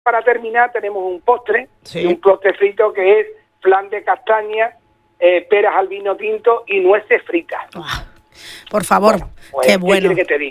para terminar tenemos un postre, sí, un postre frito que es flan de castaña, peras al vino tinto y nueces fritas. Por favor, bueno, pues, qué bueno. ¿Qué quiere que te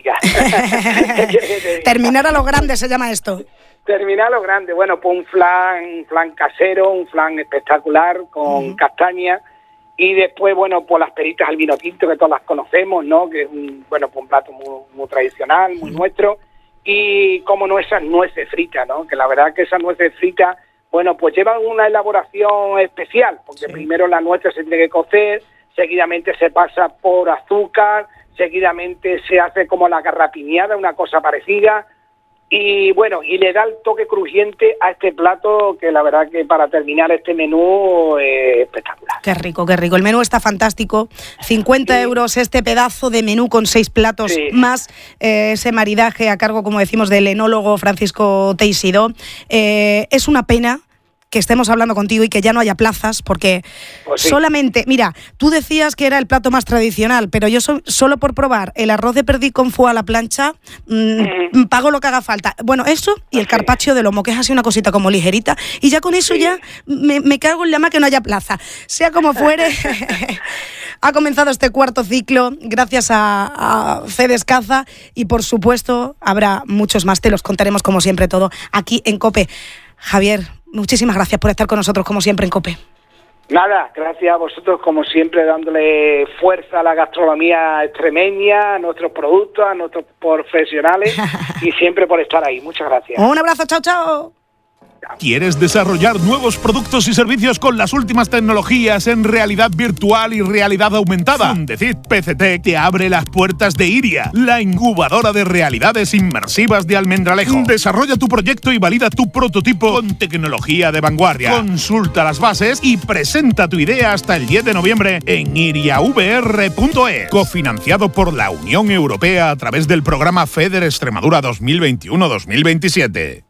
diga? Terminar a lo grande se llama esto. Terminar a lo grande, bueno, pues un flan casero, un flan espectacular con castaña. Y después, bueno, pues las peritas al vino tinto, que todas las conocemos, ¿no? Que es un plato muy tradicional, muy nuestro. Y como no, esas nueces fritas, ¿no? Que la verdad que esas nueces fritas, bueno, pues llevan una elaboración especial, porque primero la nuez se tiene que cocer, seguidamente se pasa por azúcar, seguidamente se hace como la garrapiñada, una cosa parecida. Y bueno, y le da el toque crujiente a este plato que la verdad que para terminar este menú es espectacular. Qué rico, qué rico. El menú está fantástico. 50 euros este pedazo de menú con 6 platos más ese maridaje a cargo, como decimos, del enólogo Francisco Teixidó. Es una pena que estemos hablando contigo y que ya no haya plazas, porque solamente, mira, tú decías que era el plato más tradicional, pero yo solo por probar el arroz de pernil con foie a la plancha, pago lo que haga falta. Bueno, eso y el carpaccio de lomo, que es así una cosita como ligerita, y ya con eso ya me cago en la mar que no haya plaza. Sea como fuere, ha comenzado este cuarto ciclo gracias a Cedes Caza y por supuesto habrá muchos más, te los contaremos como siempre todo aquí en COPE. Javier, muchísimas gracias por estar con nosotros, como siempre, en COPE. Nada, gracias a vosotros, como siempre, dándole fuerza a la gastronomía extremeña, a nuestros productos, a nuestros profesionales y siempre por estar ahí. Muchas gracias. Un abrazo, chao, chao. ¿Quieres desarrollar nuevos productos y servicios con las últimas tecnologías en realidad virtual y realidad aumentada? Fundecid PCT te abre las puertas de Iria, la incubadora de realidades inmersivas de Almendralejo. Desarrolla tu proyecto y valida tu prototipo con tecnología de vanguardia. Consulta las bases y presenta tu idea hasta el 10 de noviembre en iriavr.es. Cofinanciado por la Unión Europea a través del programa FEDER Extremadura 2021-2027.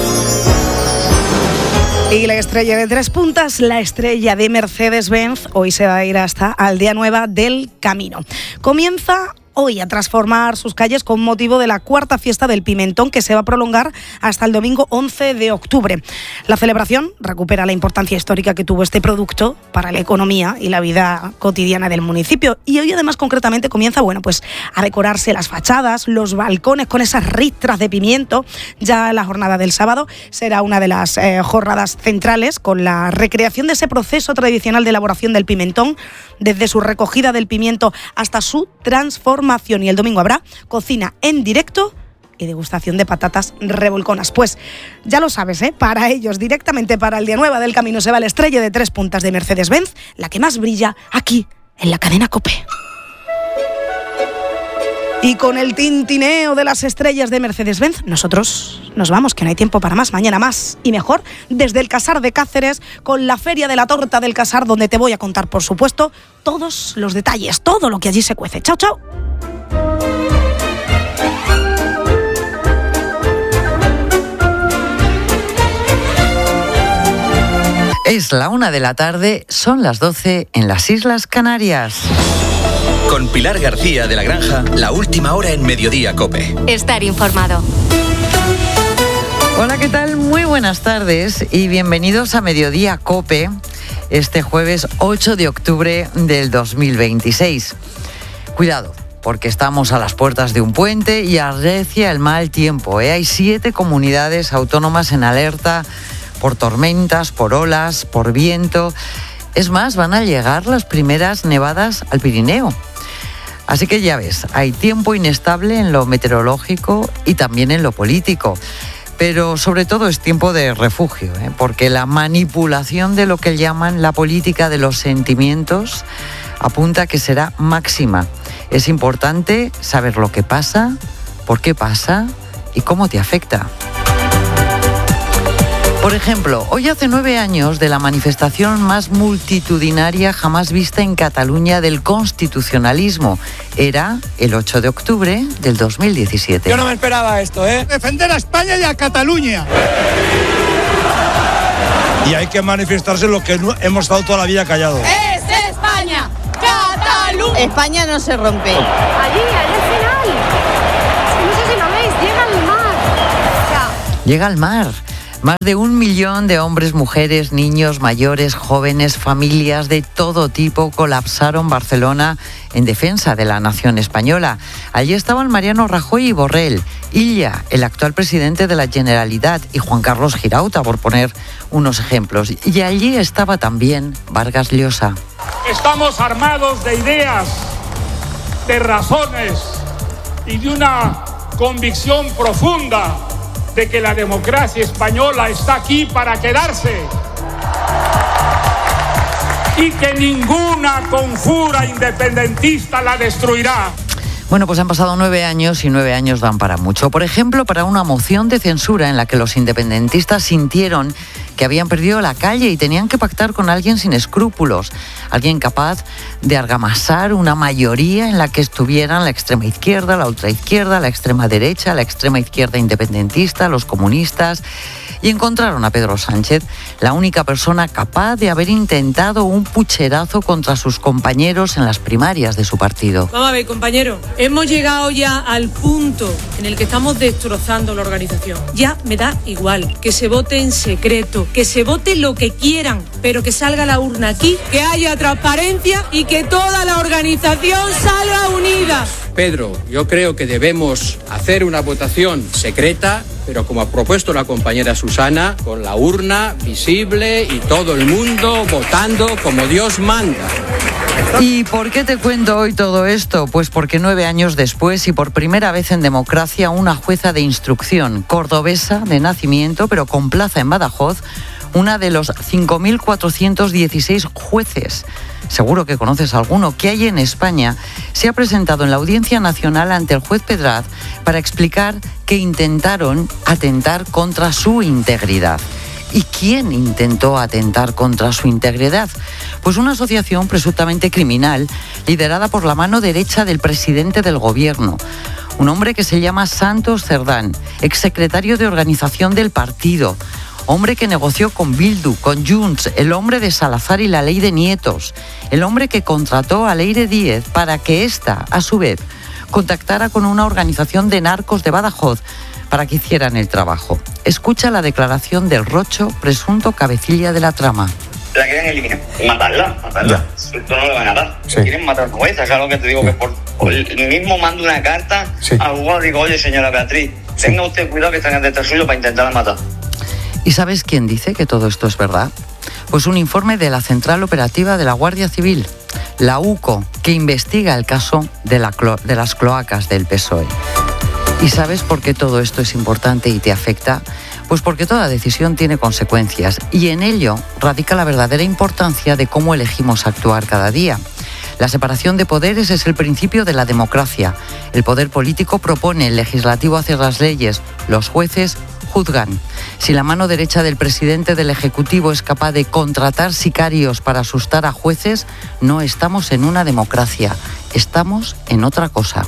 Y la estrella de 3 puntas, la estrella de Mercedes-Benz, hoy se va a ir hasta Aldea Nueva del Camino. Comienza hoy a transformar sus calles con motivo de la cuarta fiesta del pimentón, que se va a prolongar hasta el domingo 11 de octubre. La celebración recupera la importancia histórica que tuvo este producto para la economía y la vida cotidiana del municipio. Y hoy además concretamente comienza, pues a decorarse las fachadas, los balcones con esas ristras de pimiento. Ya la jornada del sábado será una de las jornadas centrales con la recreación de ese proceso tradicional de elaboración del pimentón, desde su recogida del pimiento hasta su transformación. Y el domingo habrá cocina en directo y degustación de patatas revolconas. Pues ya lo sabes, para ellos, directamente para Aldea Nueva del Camino, se va la estrella de 3 puntas de Mercedes-Benz, la que más brilla aquí en la cadena COPE. Y con el tintineo de las estrellas de Mercedes-Benz, nosotros nos vamos, que no hay tiempo para más. Mañana más y mejor, desde el Casar de Cáceres, con la Feria de la Torta del Casar, donde te voy a contar, por supuesto, todos los detalles, todo lo que allí se cuece. ¡Chao, chao! Es la 1 de la tarde, son las 12 en las Islas Canarias. Con Pilar García de la Granja, la última hora en Mediodía COPE. Estar informado. Hola, ¿qué tal? Muy buenas tardes y bienvenidos a Mediodía COPE, este jueves 8 de octubre del 2026. Cuidado, porque estamos a las puertas de un puente y arrecia el mal tiempo. Hay 7 comunidades autónomas en alerta por tormentas, por olas, por viento. Es más, van a llegar las primeras nevadas al Pirineo. Así que ya ves, hay tiempo inestable en lo meteorológico y también en lo político. Pero sobre todo es tiempo de refugio, porque la manipulación de lo que llaman la política de los sentimientos apunta a que será máxima. Es importante saber lo que pasa, por qué pasa y cómo te afecta. Por ejemplo, hoy hace 9 años de la manifestación más multitudinaria jamás vista en Cataluña del constitucionalismo. Era el 8 de octubre del 2017. Yo no me esperaba esto, Defender a España y a Cataluña. Y hay que manifestarse lo que hemos estado toda la vida callados. ¡Es España! ¡Cataluña! España no se rompe. Allí al final. No sé si lo veis, llega al mar. Llega al mar. Más de 1 millón de hombres, mujeres, niños, mayores, jóvenes, familias de todo tipo colapsaron Barcelona en defensa de la nación española. Allí estaban Mariano Rajoy y Borrell, Illa, el actual presidente de la Generalitat, y Juan Carlos Girauta, por poner unos ejemplos. Y allí estaba también Vargas Llosa. Estamos armados de ideas, de razones y de una convicción profunda de que la democracia española está aquí para quedarse y que ninguna conjura independentista la destruirá. Bueno, pues han pasado 9 años y 9 años dan para mucho. Por ejemplo, para una moción de censura en la que los independentistas sintieron que habían perdido la calle y tenían que pactar con alguien sin escrúpulos, alguien capaz de argamasar una mayoría en la que estuvieran la extrema izquierda, la ultraizquierda, la extrema derecha, la extrema izquierda independentista, los comunistas. Y encontraron a Pedro Sánchez, la única persona capaz de haber intentado un pucherazo contra sus compañeros en las primarias de su partido. Vamos a ver, compañero, hemos llegado ya al punto en el que estamos destrozando la organización. Ya me da igual que se vote en secreto, que se vote lo que quieran, pero que salga la urna aquí, que haya transparencia y que toda la organización salga unida. Pedro, yo creo que debemos hacer una votación secreta, pero como ha propuesto la compañera Susana, con la urna visible y todo el mundo votando como Dios manda. ¿Y por qué te cuento hoy todo esto? Pues porque 9 años después y por primera vez en democracia, una jueza de instrucción cordobesa de nacimiento, pero con plaza en Badajoz, una de los 5.416 jueces, seguro que conoces alguno, que hay en España, se ha presentado en la Audiencia Nacional ante el juez Pedraz para explicar que intentaron atentar contra su integridad. ¿Y quién intentó atentar contra su integridad? Pues una asociación presuntamente criminal liderada por la mano derecha del presidente del gobierno. Un hombre que se llama Santos Cerdán, exsecretario de organización del partido. Hombre que negoció con Bildu, con Junts, el hombre de Salazar y la ley de Nietos. El hombre que contrató a Leire Díez para que ésta, a su vez, contactara con una organización de narcos de Badajoz para que hicieran el trabajo. Escucha la declaración del Rocho, presunto cabecilla de la trama. La quieren eliminar, matarla. Esto no le van a dar. Sí. Quieren matar juezas, es algo que te digo que por el mismo mando una carta al jugador, digo, oye señora Beatriz, tenga usted cuidado que están detrás suyo para intentar matar. ¿Y sabes quién dice que todo esto es verdad? Pues un informe de la Central Operativa de la Guardia Civil, la UCO, que investiga el caso de las cloacas del PSOE. ¿Y sabes por qué todo esto es importante y te afecta? Pues porque toda decisión tiene consecuencias y en ello radica la verdadera importancia de cómo elegimos actuar cada día. La separación de poderes es el principio de la democracia. El poder político propone, el legislativo hace las leyes, los jueces juzgan. Si la mano derecha del presidente del Ejecutivo es capaz de contratar sicarios para asustar a jueces, no estamos en una democracia, estamos en otra cosa.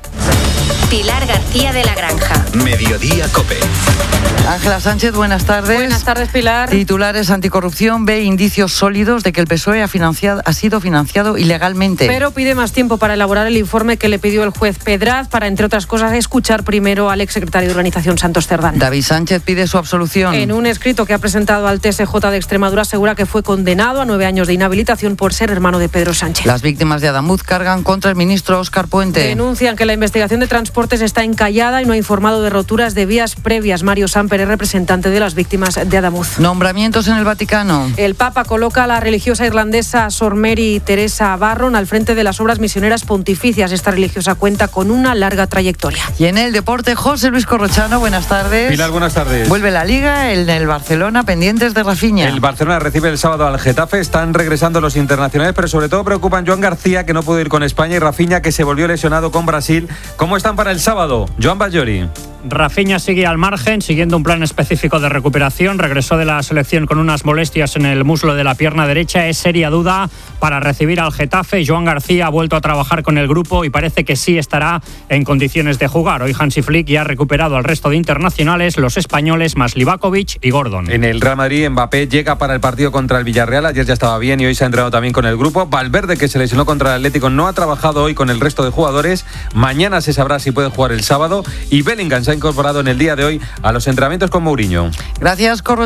Pilar García de la Granja. Mediodía COPE. Ángela Sánchez, buenas tardes. Buenas tardes, Pilar. Titulares: anticorrupción ve indicios sólidos de que el PSOE ha sido financiado ilegalmente. Pero pide más tiempo para elaborar el informe que le pidió el juez Pedraz para, entre otras cosas, escuchar primero al exsecretario de Organización Santos Cerdán. David Sánchez pide su absolución. En un escrito que ha presentado al TSJ de Extremadura asegura que fue condenado a 9 años de inhabilitación por ser hermano de Pedro Sánchez. Las víctimas de Adamuz cargan contra el ministro Óscar Puente. Denuncian que la investigación de transportes está encallada y no ha informado de roturas de vías previas. Mario Samper es representante de las víctimas de Adamuz. Nombramientos en el Vaticano. El Papa coloca a la religiosa irlandesa Sor Mary Teresa Barron al frente de las obras misioneras pontificias. Esta religiosa cuenta con una larga trayectoria. Y en el deporte, José Luis Corrochano, buenas tardes. Pilar, buenas tardes. Vuelve la Liga, el Barcelona, pendientes de Rafinha. El Barcelona recibe el sábado al Getafe, están regresando los internacionales, pero sobre todo preocupan Joan García, que no pudo ir con España, y Rafinha, que se volvió lesionado con Brasil. ¿Cómo están para el sábado? Joan Bajori. Rafinha sigue al margen, siguiendo un plan específico de recuperación. Regresó de la selección con unas molestias en el muslo de la pierna derecha. Es seria duda para recibir al Getafe. Joan García ha vuelto a trabajar con el grupo y parece que sí estará en condiciones de jugar. Hoy Hansi Flick ya ha recuperado al resto de internacionales, los españoles más Livakovic y Gordon. En el Real Madrid, Mbappé llega para el partido contra el Villarreal. Ayer ya estaba bien y hoy se ha entrenado también con el grupo. Valverde, que se lesionó contra el Atlético, no ha trabajado hoy con el resto de jugadores. Mañana se sabrá si puede jugar el sábado. Y Bellingham se ha incorporado en el día de hoy a los entrenamientos con Mourinho. Gracias, Corro.